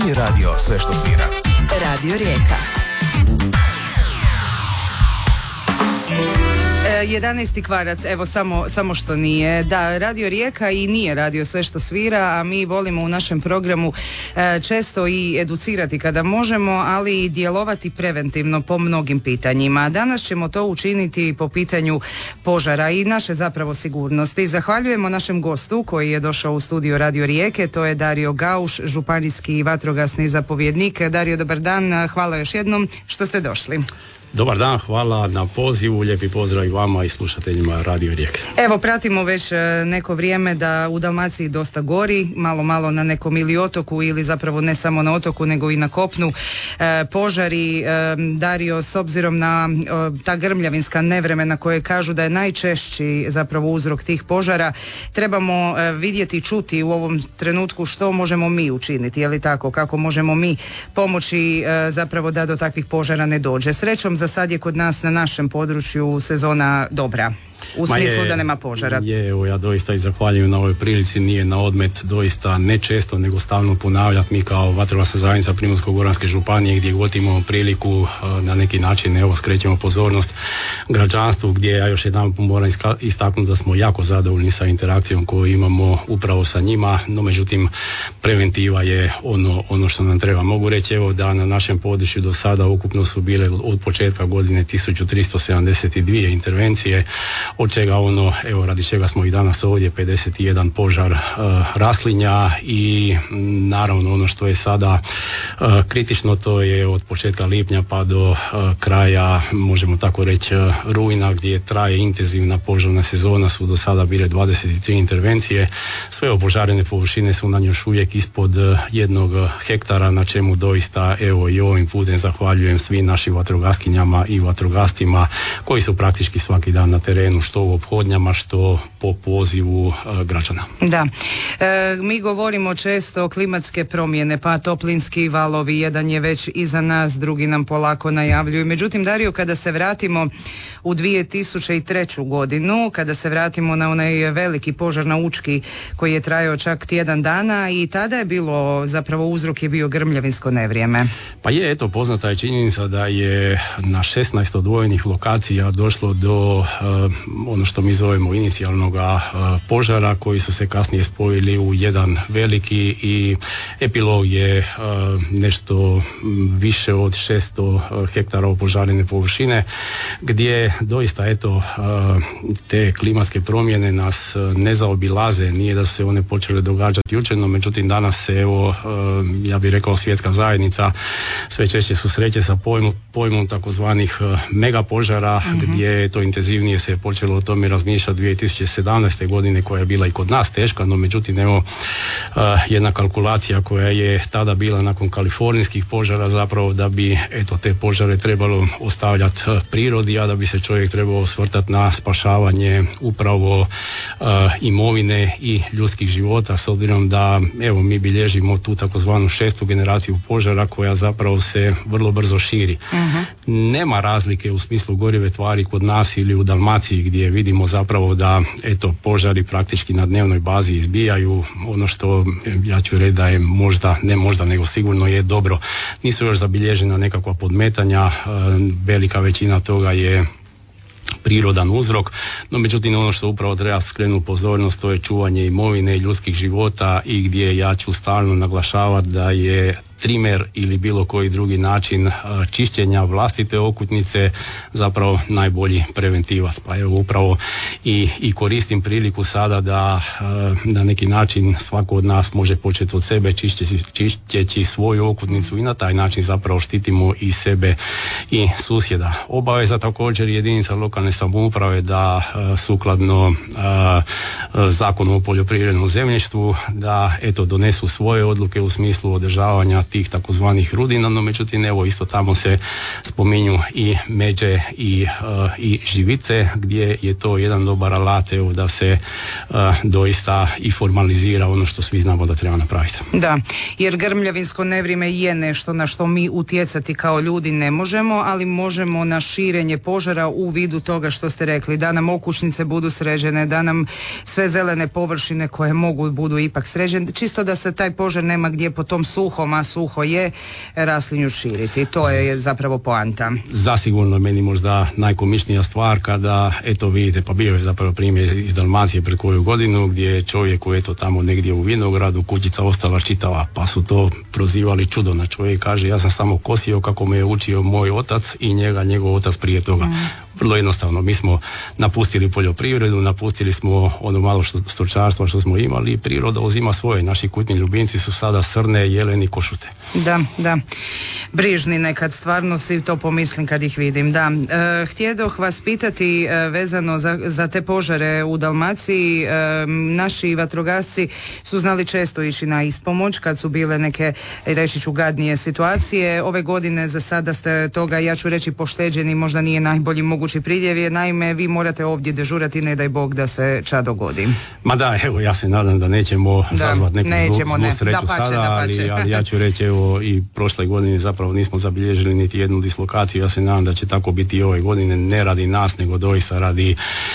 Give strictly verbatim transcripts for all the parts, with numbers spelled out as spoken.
Nije radio sve što svira. Radio Rijeka. jedanaesti kvadrat, evo samo, samo što nije. Da, Radio Rijeka i nije radio sve što svira, a mi volimo u našem programu e, često i educirati kada možemo, ali i djelovati preventivno po mnogim pitanjima. Danas ćemo to učiniti po pitanju požara i naše zapravo sigurnosti. Zahvaljujemo našem gostu koji je došao u studio Radio Rijeke, to je Dario Gauš, županijski vatrogasni zapovjednik. Dario, dobar dan, hvala još jednom što ste došli. Dobar dan, hvala na pozivu, lijepi pozdrav i vama i slušateljima Radio Rijeke. Evo, pratimo već neko vrijeme da u Dalmaciji dosta gori, malo malo na nekom ili otoku ili zapravo ne samo na otoku nego i na kopnu. E, požari, e, Dario, s obzirom na e, ta grmljavinska nevremena koje kažu da je najčešći zapravo uzrok tih požara, trebamo e, vidjeti i čuti u ovom trenutku što možemo mi učiniti, je li tako, kako možemo mi pomoći e, zapravo da do takvih požara ne dođe. Srećom, za sad je kod nas na našem području sezona dobra. U smislu je, da nema požara. Je, evo, ja doista i zahvaljujem na ovoj prilici, nije na odmet, doista ne često nego stalno ponavljati. Mi kao vatrogasna zajednica Primorsko-goranske županije, gdje god imamo priliku na neki način, evo, skrećemo pozornost građanstvu, gdje ja još jedan moram istaknuti da smo jako zadovoljni sa interakcijom koju imamo upravo sa njima, no međutim preventiva je ono, ono što nam treba. Mogu reći, evo, da na našem području do sada ukupno su bile od početka godine tisuću tristo sedamdeset dvije intervencije, od čega ono, evo, radi čega smo i danas ovdje, pedeset jedan požar uh, raslinja i m, naravno ono što je sada uh, kritično, to je od početka lipnja pa do uh, kraja, možemo tako reći, uh, rujna, gdje traje intenzivna požarna sezona, su do sada bile dvadeset tri intervencije. Sve opožarene površine su nam još uvijek ispod uh, jednog uh, hektara, na čemu doista, evo, i ovim putem zahvaljujem svim našim vatrogaskinjama i vatrogastima koji su praktički svaki dan na terenu, što u ophodnjama, što po pozivu e, građana. Da, e, mi govorimo često o klimatske promjene, pa toplinski valovi, jedan je već iza nas, drugi nam polako najavljuju. Međutim, Dario, kada se vratimo u dvije tisuće treću godinu, kada se vratimo na onaj veliki požar na Učki koji je trajao čak tjedan dana, i tada je bilo, zapravo uzrok je bio grmljavinsko nevrijeme. Pa je, eto, poznata je činjenica da je na šesnaest odvojenih lokacija došlo do uh, ono što mi zovemo inicijalnog uh, požara, koji su se kasnije spojili u jedan veliki, i epilog je uh, nešto više od šesto hektara opožarene površine, gdje doista, eto, uh, te klimatske promjene nas ne zaobilaze. Nije da su se one počele događati jučer, no međutim danas se, evo, uh, ja bih rekao, svjetska zajednica sve češće susreće sa pojmom, pojmom takozvanih uh, mega požara, mm-hmm. gdje to intenzivnije se je počelo o tome razmišljati dvije tisuće sedamnaeste godine, koja je bila i kod nas teška, no međutim, evo, uh, jedna kalkulacija koja je tada bila nakon kalifornijskih požara, zapravo da bi, eto, te požare trebalo ostavljati uh, prirodi, a da bi se čovjek trebao osvrtati na spašavanje upravo uh, imovine i ljudskih života, s obzirom da, evo, mi bilježimo tu takozvanu šestu generaciju požara koja zapravo se vrlo brzo širi. Uh-huh. Nema razlike u smislu gorive tvari kod nas ili u Dalmaciji, gdje vidimo zapravo da, eto, požari praktički na dnevnoj bazi izbijaju. Ono što ja ću reći da je možda, ne možda, nego sigurno je dobro, nisu još zabilježena nekakva podmetanja, velika većina toga je prirodan uzrok, no međutim ono što upravo treba skrenuti pozornost, to je čuvanje imovine i ljudskih života, i gdje ja ću stalno naglašavati da je trimer ili bilo koji drugi način čišćenja vlastite okutnice zapravo najbolji preventivac. Pa evo, upravo i, i koristim priliku sada da na neki način svako od nas može početi od sebe čišćeći, čišćeći svoju okutnicu, i na taj način zapravo štitimo i sebe i susjeda. Obaveza također jedinica lokalne samouprave da sukladno Zakonu o poljoprivrednom zemljištu da, eto, donesu svoje odluke u smislu održavanja tih takozvanih rudina, no međutim, evo, isto tamo se spominju i međe i, uh, i živice, gdje je to jedan dobar alat, evo, da se uh, doista i formalizira ono što svi znamo da treba napraviti. Da, jer grmljavinsko nevrijeme je nešto na što mi utjecati kao ljudi ne možemo, ali možemo na širenje požara u vidu toga što ste rekli, da nam okućnice budu sređene, da nam sve zelene površine koje mogu budu ipak sređene, čisto da se taj požar nema gdje po tom suhom, a suho je, raslinju širiti. To je zapravo poanta. Zasigurno meni možda najkomičnija stvar kada, eto vidite, pa bio je zapravo primjer iz Dalmacije pred koju godinu gdje je čovjek koji eto tamo negdje u vinogradu, kućica ostala čitava, pa su to prozivali čudo na čovjek, kaže ja sam samo kosio kako me je učio moj otac i njega, njegov otac prije toga. Mm. Vrlo jednostavno, mi smo napustili poljoprivredu, napustili smo ono malo što, stočarstva što smo imali i priroda uzima svoje. Naši kućni ljubimci su sada srne, jeleni, košute. Da, da. Brižni nekad, stvarno si to pomislim kad ih vidim. Da. E, htjedoh vas pitati e, vezano za, za te požare u Dalmaciji. E, naši vatrogasci su znali često ići na ispomoć kad su bile neke, reći ću, gadnije situacije. Ove godine za sada ste toga, ja ću reći, pošteđeni, možda nije najbolji mogući pridjev, jer naime vi morate ovdje dežurati, ne daj Bog da se ča dogodi. Ma da, evo ja se nadam da nećemo da, zazvati neku nećemo, zlu, zlu sreću ne. da pače, sada, da ali, ali ja ću reći evo i prošle godine zapravo nismo zabilježili niti jednu dislokaciju, ja se nadam da će tako biti i ove godine, ne radi nas, nego doista radi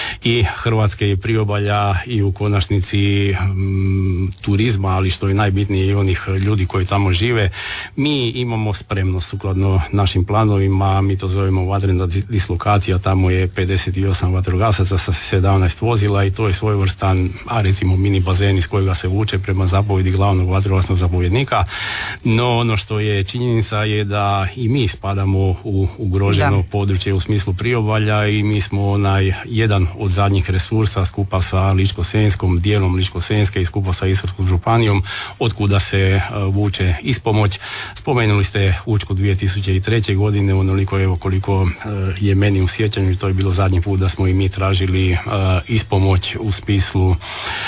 i Hrvatske i priobalja i u konačnici m, turizma, ali što je najbitnije i onih ljudi koji tamo žive. Mi imamo spremnost sukladno našim planovima, mi to zovemo vanredna dislokacija, tamo je pedeset osam vatrogasaca sa sedamnaest vozila i to je svojevrstan, a recimo mini bazen iz kojega se vuče prema zapovjedi glavnog vatrogasnog zapovjednika. No ono što je činjenica je da i mi spadamo u ugroženo da. područje u smislu priobalja i mi smo onaj jedan od zadnjih resursa skupa sa Ličko-senjskom, dijelom Ličko-senjske i skupa sa Istarskom županijom od kuda se uh, vuče ispomoć. Spomenuli ste Učku dvije tisuće treće. godine, onoliko evo koliko uh, je meni u sjećanju i to je bilo zadnji put da smo i mi tražili uh, ispomoć u smislu, uh,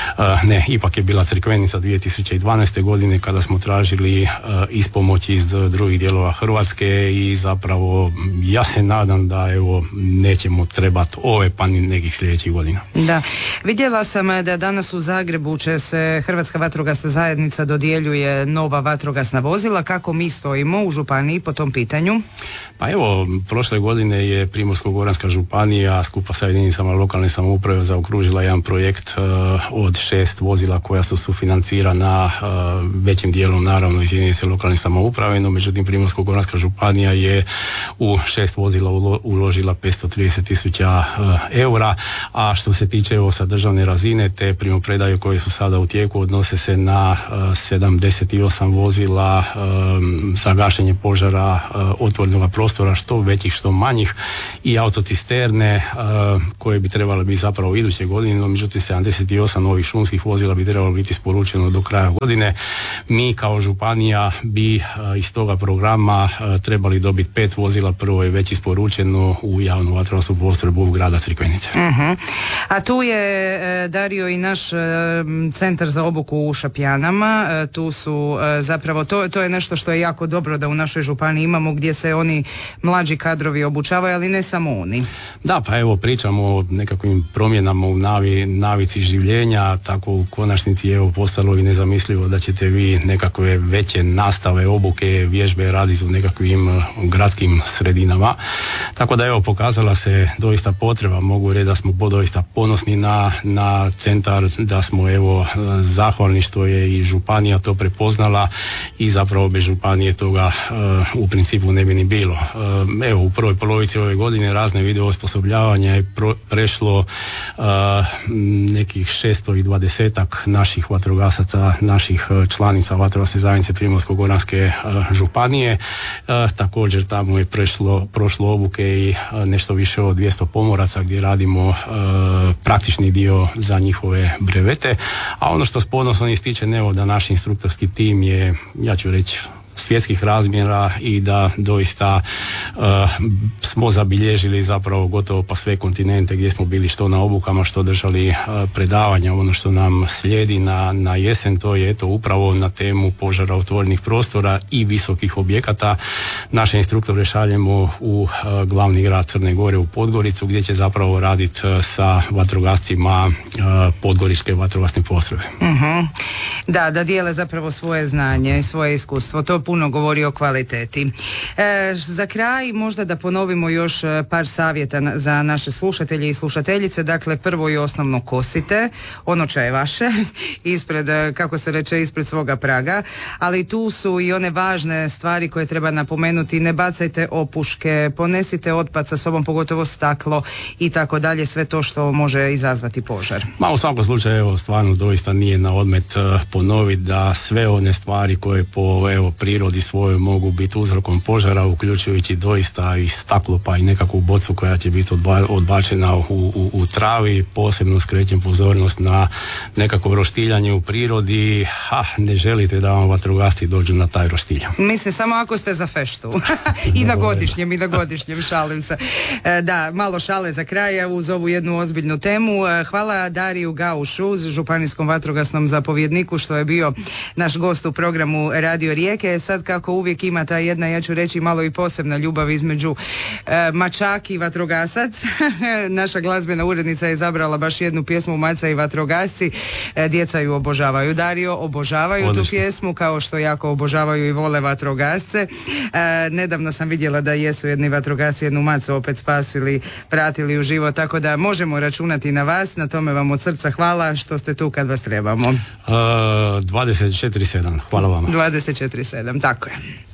ne, ipak je bila Crikvenica dvije tisuće dvanaeste. godine kada smo tražili uh, ispomoć iz drugih dijelova Hrvatske i zapravo ja se nadam da evo nećemo trebati ove pa ni nekih sljedećih godina. Da, vidjela sam da danas u Zagrebu će se Hrvatska vatrogasna zajednica dodjeljuje nova vatrogasna vozila. Kako mi stojimo u županiji po tom pitanju? Pa evo, prošle godine je Primorsko-goranska županija skupa sa jedinicama lokalne samouprave zaokružila jedan projekt uh, od šest vozila koja su sufinancirana uh, većim dijelom naravno iz jedinice lokalne samouprave, no međutim Primorsko-goranska županija je u šest vozila ulo, uložila petsto trideset tisuća uh, eura, a što se tiče evo sa državne razine, te primopredaje koje su sada u tijeku odnose se na uh, sedamdeset osam vozila um, za gašenje požara uh, otvorenog prostora, što većih, što manjih, i autocisterne uh, koje bi trebale biti zapravo iduće godine, no međutim sedamdeset osam novih šumskih vozila bi trebalo biti isporučeno do kraja godine. Mi kao županija bi uh, iz toga programa uh, trebali dobiti pet vozila, prvo je već isporučeno u javnu vatrogasnu postrojbu grada Crikvenice. Uh-huh. A tu je e, Dario i naš e, centar za obuku u Šapjanama, e, tu su e, zapravo, to, to je nešto što je jako dobro da u našoj županiji imamo, gdje se oni mlađi kadrovi obučavaju, ali ne samo oni. Da, pa evo pričamo o nekakvim promjenama u navi, navici življenja, tako u konačnici evo postalo i nezamislivo da ćete vi nekakve veće nastave, obuke, vježbe raditi u nekakvim gradskim sredinama. Tako da evo pokazala se doista potreba, mogu reći da smo doista ponosni na, na centar, da smo evo zahvalni što je i županija to prepoznala i zapravo bez županije toga uh, u principu ne bi ni bilo. Uh, evo u prvoj polovici ove godine razne video osposobljavanja je pro, prešlo uh, nekih šesto dvadesetak naših vatrogasaca, naših članica vatrogasne zajednice Primorsko-goranske uh, županije. Uh, također tamo je prešlo, prošlo obuke i uh, nešto više od dvjesto pomoraca gdje radimo uh, praktični dio za njihove brevete, a ono što s ponosom ističe evo da naš instruktorski tim je, ja ću reći, svjetskih razmjera i da doista uh, smo zabilježili zapravo gotovo pa sve kontinente gdje smo bili što na obukama, što držali uh, predavanja. Ono što nam slijedi na, na jesen, to je eto upravo na temu požara otvorenih prostora i visokih objekata. Naše instruktore šaljemo u uh, glavni grad Crne Gore, u Podgoricu, gdje će zapravo raditi uh, sa vatrogascima uh, Podgoričke vatrogasne postrojbe. Uh-huh. Da, da dijele zapravo svoje znanje i svoje iskustvo. To puno puno govori o kvaliteti. E, za kraj možda da ponovimo još par savjeta na, za naše slušatelje i slušateljice. Dakle, prvo i osnovno kosite, ono čaje vaše, ispred, kako se reče, ispred svoga praga, ali tu su i one važne stvari koje treba napomenuti. Ne bacajte opuške, ponesite otpad sa sobom, pogotovo staklo i tako dalje, sve to što može izazvati požar. Ma u svakom slučaju, evo, stvarno doista nije na odmet uh, ponoviti da sve one stvari koje po evo, prirodi svojoj mogu biti uzrokom požara, uključujući doista i staklo pa i nekakvu bocu koja će biti odba, odbačena u, u, u travi. Posebno skrećem pozornost na nekako roštiljanje u prirodi. Ha, ne želite da vam vatrogasci dođu na taj roštilj. Mislim, samo ako ste za feštu. I na godišnjem, i na godišnjem, šalim se. E, da, malo šale za kraj uz ovu jednu ozbiljnu temu. E, hvala Dariju Gaušu, županijskom vatrogasnom zapovjedniku, što je bio naš gost u programu Radio Rijeke. Sad kako uvijek ima ta jedna, ja ću reći, malo i posebna ljubav između e, mačak i vatrogasac. Naša glazbena urednica je izabrala baš jednu pjesmu Maca i vatrogasci. E, djeca ju obožavaju. Dario, obožavaju Odlično. tu pjesmu, kao što jako obožavaju i vole vatrogasce. E, nedavno sam vidjela da jesu jedni vatrogasci jednu macu opet spasili, vratili u život, tako da možemo računati na vas. Na tome vam od srca hvala što ste tu kad vas trebamo. Uh, dvadeset četiri sedam, hvala vam. dvadeset četiri sedam, tako je.